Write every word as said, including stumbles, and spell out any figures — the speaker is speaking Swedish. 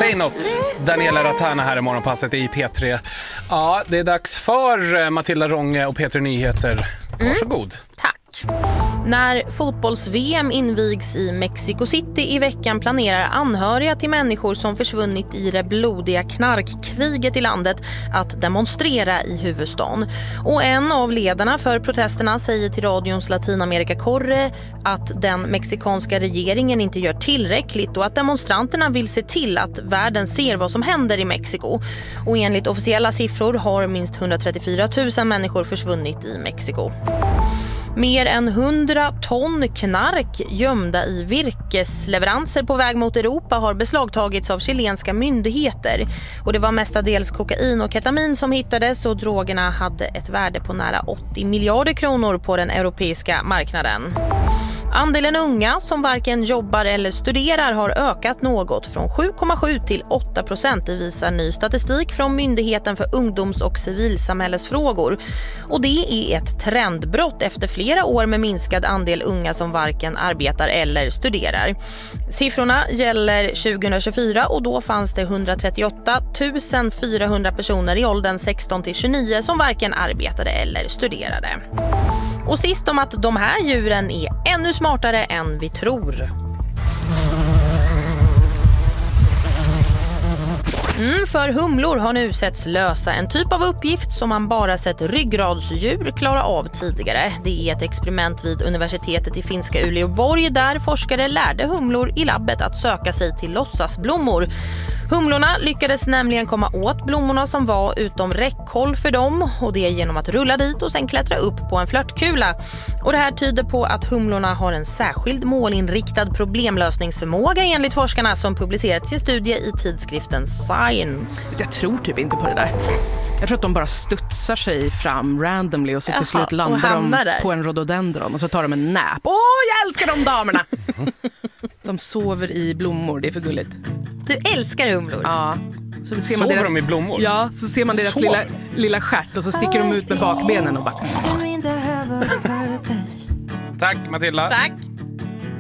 Säg något. Daniela Ratana här i Morgonpasset i P tre. Ja, det är dags för Matilda Ronge och P tre Nyheter. Varsågod. Mm. Tack. När fotbolls-V M invigs i Mexico City i veckan planerar anhöriga till människor som försvunnit i det blodiga knarkkriget i landet att demonstrera i huvudstaden. Och en av ledarna för protesterna säger till radions Latinamerika-korre att den mexikanska regeringen inte gör tillräckligt och att demonstranterna vill se till att världen ser vad som händer i Mexiko. Och enligt officiella siffror har minst hundratrettiofyra tusen människor försvunnit i Mexiko. Mer än hundra ton knark gömda i virkesleveranser på väg mot Europa har beslagtagits av chilenska myndigheter. Och det var mestadels kokain och ketamin som hittades och drogerna hade ett värde på nära åttio miljarder kronor på den europeiska marknaden. Andelen unga som varken jobbar eller studerar har ökat något från sju komma sju till åtta procent, det visar ny statistik från Myndigheten för ungdoms- och civilsamhällesfrågor. Och det är ett trendbrott efter flera år med minskad andel unga som varken arbetar eller studerar. Siffrorna gäller tjugohundratjugofyra och då fanns det hundratrettioåtta tusen fyrahundra personer i åldern sexton till tjugonio som varken arbetade eller studerade. Och sist om att de här djuren är ännu smartare än vi tror. Mm, för humlor har nu setts lösa en typ av uppgift som man bara sett ryggradsdjur klara av tidigare. Det är ett experiment vid universitetet i finska Uleåborg där forskare lärde humlor i labbet att söka sig till låtsasblommor. Humlorna lyckades nämligen komma åt blommorna som var utom räckhåll för dem, och det genom att rulla dit och sen klättra upp på en flörtkula. Och det här tyder på att humlorna har en särskild målinriktad problemlösningsförmåga enligt forskarna som publicerat sin studie i tidskriften Science. Jag tror typ inte på det där. Jag tror att de bara studsar sig fram randomly och så till Jaha, slut landar de där på en rhododendron och så tar de en nap. Åh, jag älskar de damerna! De sover i blommor, det är för gulligt. Du älskar humlor? Ja. Så ser Sover man deras, de i blommor? Ja, så ser man deras lilla, lilla stjärt och så sticker de ut med bakbenen och bara... Tack Matilda. Tack.